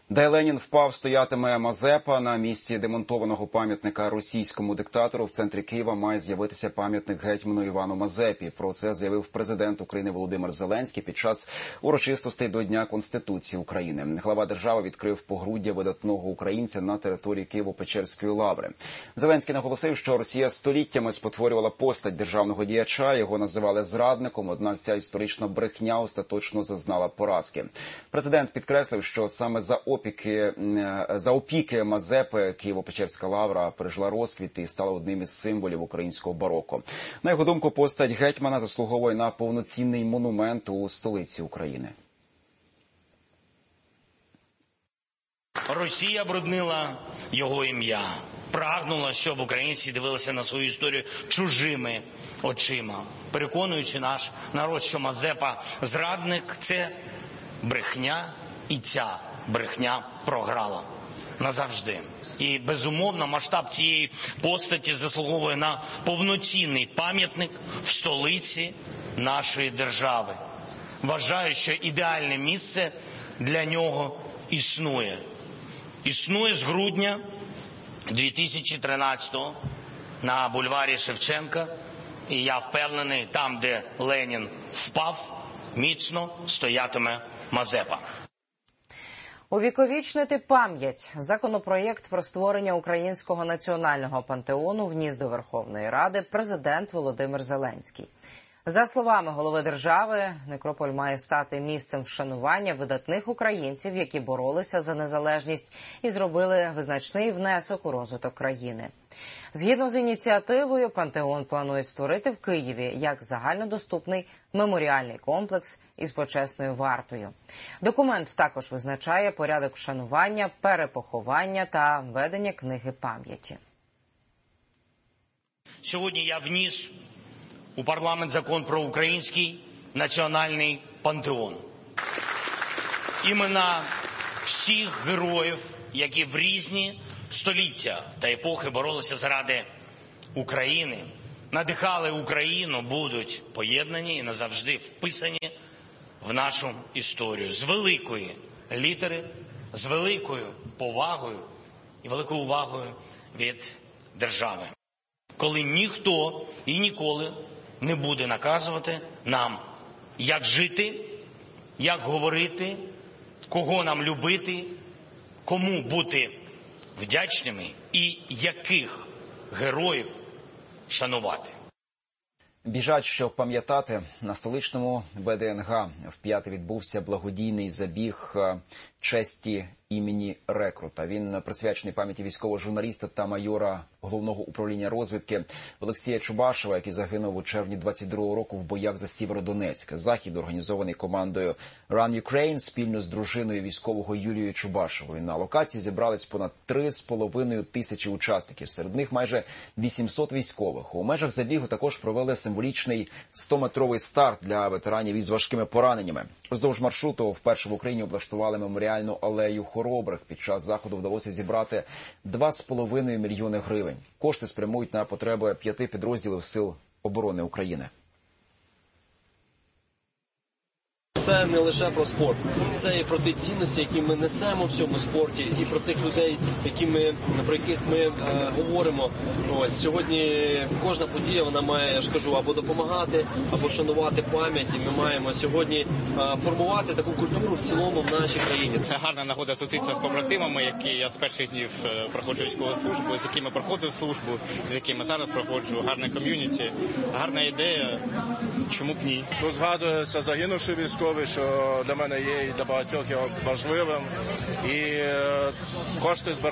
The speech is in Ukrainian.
Де Ленін впав, стоятиме Мазепа. На місці демонтованого пам'ятника російському диктатору в центрі Києва має з'явитися пам'ятник гетьману Івану Мазепі. Про це заявив президент України Володимир Зеленський під час урочистостей до Дня Конституції України. Глава держави відкрив погруддя видатного українця на території Києво-Печерської лаври. Зеленський наголосив, що Росія століттями спотворювала постать державного діяча, його називали зрадником, однак ця історична брехня остаточно зазнала поразки. Президент підкреслив, що саме за опіки Мазепи Києво-Печерська лавра пережила розквіт і стала одним із символів українського бароко. На його думку, постать гетьмана заслуговує на повноцінний монумент у столиці України. Росія бруднила його ім'я, прагнула, щоб українці дивилися на свою історію чужими очима, переконуючи наш народ, що Мазепа – зрадник – це брехня, і ця брехня програла назавжди. І, безумовно, масштаб цієї постаті заслуговує на повноцінний пам'ятник в столиці нашої держави. Вважаю, що ідеальне місце для нього існує. Існує з грудня 2013-го на бульварі Шевченка. І я впевнений, там, де Ленін впав, міцно стоятиме Мазепа. Увіковічнити пам'ять. Законопроєкт про створення Українського національного пантеону вніс до Верховної Ради президент Володимир Зеленський. За словами голови держави, некрополь має стати місцем вшанування видатних українців, які боролися за незалежність і зробили визначний внесок у розвиток країни. Згідно з ініціативою, пантеон планує створити в Києві як загальнодоступний меморіальний комплекс із почесною вартою. Документ також визначає порядок вшанування, перепоховання та ведення книги пам'яті. Сьогодні я вніс у парламент закон про Український національний пантеон. Імена всіх героїв, які в різні століття та епохи боролися заради України, надихали Україну, будуть поєднані і назавжди вписані в нашу історію. З великої літери, з великою повагою і великою увагою від держави. Коли ніхто і ніколи не буде наказувати нам, як жити, як говорити, кого нам любити, кому бути вдячними і яких героїв шанувати. Біжать, щоб пам'ятати. На столичному ВДНГ вп'яте відбувся благодійний забіг честі імені Рекрута. Він присвячений пам'яті військового журналіста та майора Головного управління розвідки Олексія Чубашева, який загинув у червні 22-го року в боях за Сєвєродонецьк. Захід організований командою Run Ukraine спільно з дружиною військового Юлією Чубашевою. На локації зібрались понад 3,5 тисячі учасників. Серед них майже 800 військових. У межах забігу також провели символічний 100-метровий старт для ветеранів із важкими пораненнями. Уздовж маршруту вперше в Україні облаштували меморіальну алею хоробрих. Під час заходу вдалося зібрати 2,5 мільйони гривень. Кошти спрямують на потреби 5 підрозділів Сил оборони України. Це не лише про спорт, це і про ті цінності, які ми несемо в цьому спорті, і про тих людей, про яких ми говоримо. Ось сьогодні кожна подія, вона має, я ж кажу, або допомагати, або шанувати пам'ять. І ми маємо сьогодні формувати таку культуру в цілому в нашій країні. Це гарна нагода зустрітися з побратимами, які я з перших днів проходжу військову службу, з якими проходив службу, з якими зараз проходжу. Гарне ком'юніті, гарна ідея. Чому б ні? Тут згадується загинувши військовий, що для мене є і для багатьох його важливим. І кошти збирають.